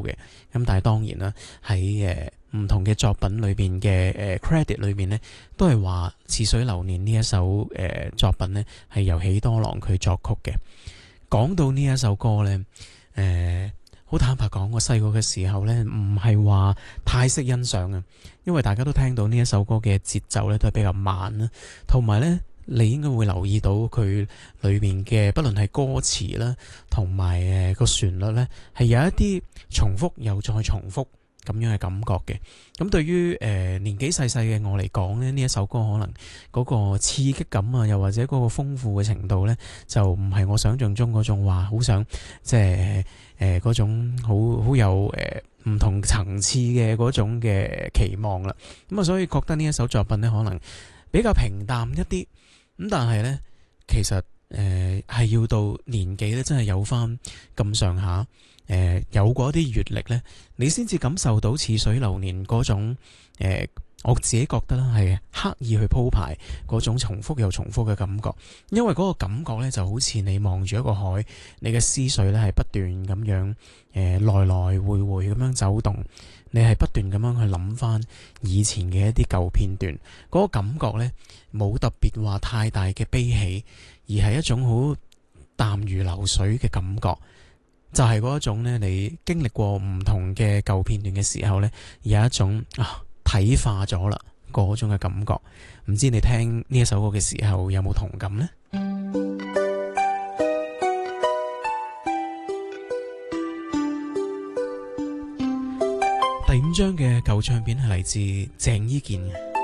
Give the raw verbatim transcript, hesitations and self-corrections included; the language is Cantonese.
嘅。咁但係當然啦，喺誒唔同嘅作品裏邊嘅誒 credit 裏邊呢，都係話《似水流年》呢一首誒、呃、作品呢係由喜多郎佢作曲嘅。講到呢一首歌呢，誒、呃。好坦白講，我細個嘅時候呢，唔係話太識欣賞啊，因為大家都聽到呢一首歌嘅節奏呢都係比較慢啦，同埋呢，你應該會留意到佢裏面嘅不論係歌詞啦，同埋誒個旋律呢，係有一啲重複又再重複咁樣嘅感覺嘅。咁對於誒、呃、年紀細細嘅我嚟講呢，呢一首歌可能嗰個刺激感啊，又或者嗰個豐富嘅程度呢，就唔係我想象中嗰種話好想即係誒嗰種好好有誒唔、呃、同層次嘅嗰種嘅期望啦。咁啊，所以覺得呢一首作品呢，可能比較平淡一啲。咁但係呢，其實誒係、呃、要到年紀呢，真係有翻咁上下。誒、呃，有過一啲閱歷呢，你先至感受到《似水流年》嗰種誒、呃，我自己覺得係刻意去鋪排嗰種重複又重複嘅感覺。因為嗰個感覺呢，就好似你望住一個海，你嘅思緒呢係不斷咁樣誒、呃、來來回回咁樣走動，你係不斷咁樣去諗翻以前嘅一啲舊片段。嗰、嗰個感覺呢，冇特別話太大嘅悲喜，而係一種好淡如流水嘅感覺。就係嗰一種呢，你經歷過唔同嘅舊片段嘅時候呢，有一種啊體化咗啦嗰種嘅感覺。唔知你聽呢一首歌嘅時候有冇同感呢？第五張嘅舊唱片係嚟自鄭伊健嘅。